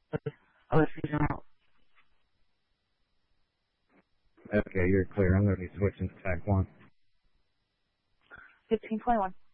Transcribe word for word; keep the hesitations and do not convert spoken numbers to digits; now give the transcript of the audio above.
Other season out. Okay, you're clear. I'm going to be switching to Tac one. fifteen twenty-one.